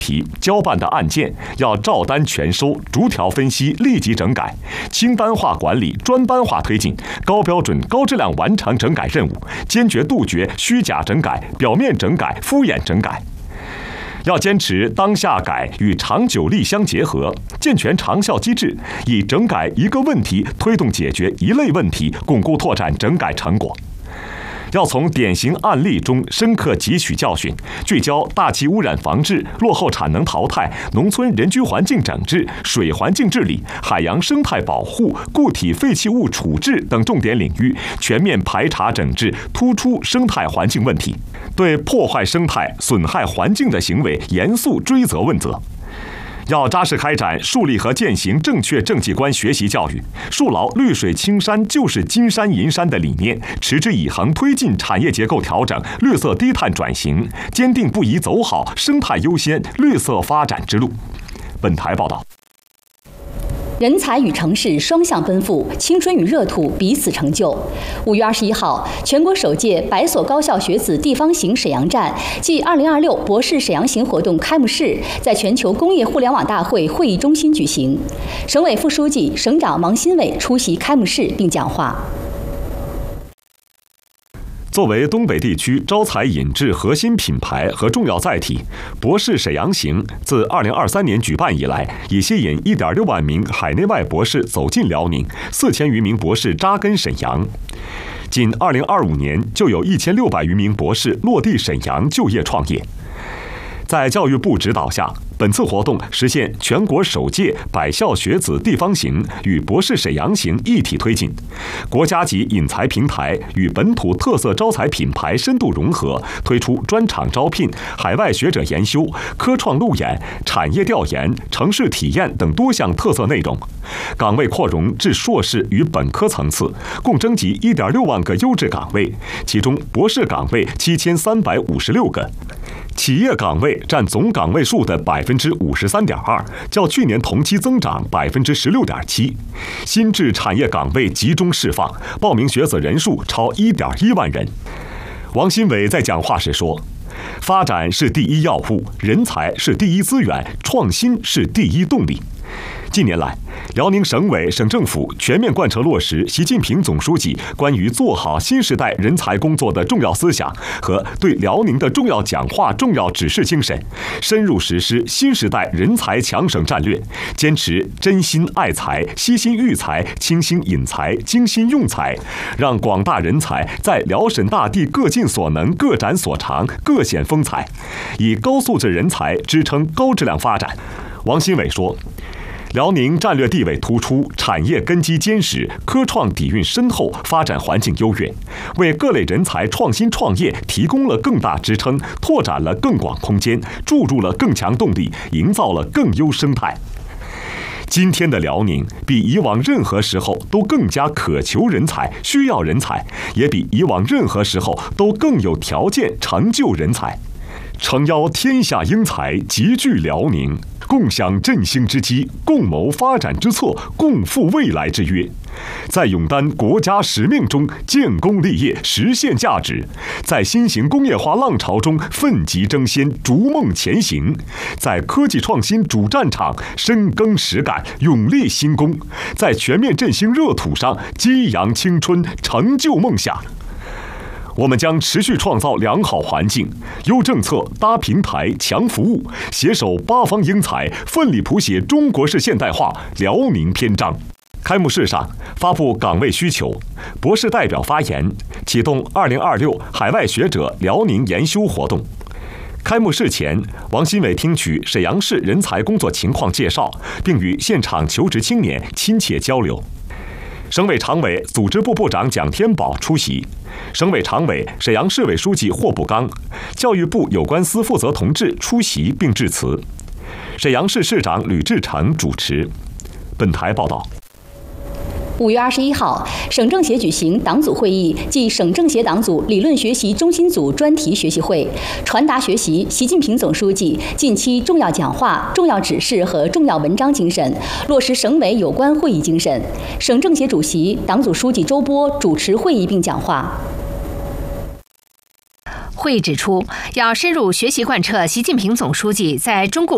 题交办的案件要照单全收，逐条分析，立即整改，清单化管理，专班化推进，高标准、高质量完成整改任务，坚决杜绝虚假整改、表面整改、敷衍整改。要坚持当下改与长久力相结合，健全长效机制，以整改一个问题推动解决一类问题，巩固拓展整改成果。要从典型案例中深刻汲取教训，聚焦大气污染防治、落后产能淘汰、农村人居环境整治、水环境治理、海洋生态保护、固体废弃物处置等重点领域，全面排查整治突出生态环境问题，对破坏生态、损害环境的行为严肃追责问责。要扎实开展树立和践行正确政绩观学习教育，树牢绿水青山就是金山银山的理念，持之以恒推进产业结构调整、绿色低碳转型，坚定不移走好生态优先、绿色发展之路。本台报道。 人才与城市双向奔赴，青春与热土彼此成就。5月21号，全国首届100所高校学子地方行沈阳站暨2026博士沈阳行活动开幕式在全球工业互联网大会会议中心举行。省委副书记、省长王新伟出席开幕式并讲话。 作为东北地区招才引智核心品牌和重要载体，博士沈阳行自2023年举办以来，已吸引1.6万名海内外博士走进辽宁，4000余名博士扎根沈阳。仅2025年就有1600余名博士落地沈阳就业创业。在教育部指导下，本次活动实现全国首届100校学子地方行与博士沈阳行一体推进，国家级引才平台与本土特色招才品牌深度融合，推出专场招聘、海外学者研修、科创路演、产业调研、城市体验等多项特色内容，岗位扩容至硕士与本科层次，共征集1.6万个优质岗位，其中博士岗位7356个。企业岗位占总岗位数的53.2%，较去年同期增长16.7%。新质产业岗位集中释放，报名学子人数超1.1万人。王新伟在讲话时说：“发展是第一要务，人才是第一资源，创新是第一动力。”近年来，辽宁省委、省政府全面贯彻落实习近平总书记关于做好新时代人才工作的重要思想和对辽宁的重要讲话、重要指示精神，深入实施新时代人才强省战略，坚持真心爱才、悉心育才、倾心引才、精心用才，让广大人才在辽沈大地各尽所能、各展所长、各显风采，以高素质人才支撑高质量发展。王新伟说：“辽宁战略地位突出，产业根基坚实，科创底蕴深厚，发展环境优越，为各类人才创新创业提供了更大支撑，拓展了更广空间，注入了更强动力，营造了更优生态。今天的辽宁比以往任何时候都更加渴求人才，需要人才，也比以往任何时候都更有条件成就人才。诚邀天下英才集聚辽宁，共享振兴之机，共谋发展之策，共赴未来之约，在勇担国家使命中建功立业，实现价值，在新型工业化浪潮中奋楫争先，逐梦前行，在科技创新主战场深耕实干，勇立新功，在全面振兴热土上激扬青春，成就梦想。我们将持续创造良好环境、优政策、搭平台、强服务，携手八方英才，奋力谱写中国式现代化辽宁篇章。”开幕式上发布岗位需求，博士代表发言，启动2026海外学者辽宁研修活动。开幕式前，王新伟听取沈阳市人才工作情况介绍，并与现场求职青年亲切交流。省委常委、组织部部长蒋天宝出席，省委常委、沈阳市委书记霍步刚、教育部有关司负责同志出席并致辞，沈阳市市长吕志成主持。本台报道。 5月21号，省政协举行党组会议暨省政协党组理论学习中心组专题学习会，传达学习习近平总书记近期重要讲话、重要指示和重要文章精神，落实省委有关会议精神。省政协主席、党组书记周波主持会议并讲话。 会议指出，要深入学习贯彻习近平总书记在中共